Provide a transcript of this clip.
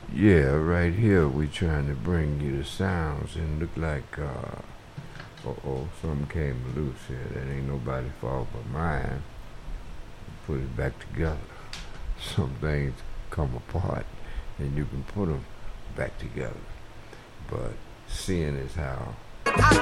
Yeah, right here we trying to bring you the sounds and look like something came loose here. That ain't nobody's fault but mine. Put it back together. Some things come apart and you can put them back together. But seeing is how